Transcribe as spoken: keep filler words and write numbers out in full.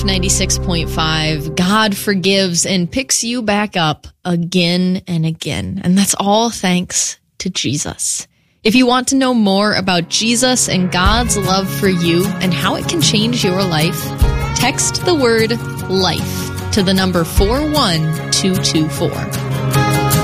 ninety-six point five, God forgives and picks you back up again and again. And that's all thanks to Jesus. If you want to know more about Jesus and God's love for you and how it can change your life, text the word LIFE to the number four one two two four.